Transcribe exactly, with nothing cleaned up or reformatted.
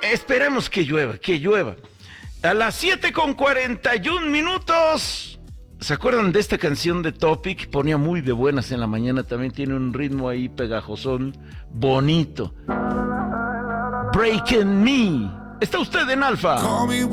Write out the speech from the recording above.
esperemos que llueva, que llueva. A las siete con cuarenta y un minutos. ¿Se acuerdan de esta canción de Topic? Ponía muy de buenas en la mañana. También tiene un ritmo ahí pegajosón, bonito. Breaking Me. Está usted en Alfa.